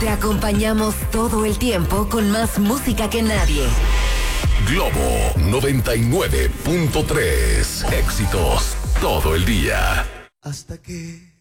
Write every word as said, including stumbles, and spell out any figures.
Te acompañamos todo el tiempo con más música que nadie. Globo noventa y nueve punto tres. Éxitos todo el día. Hasta que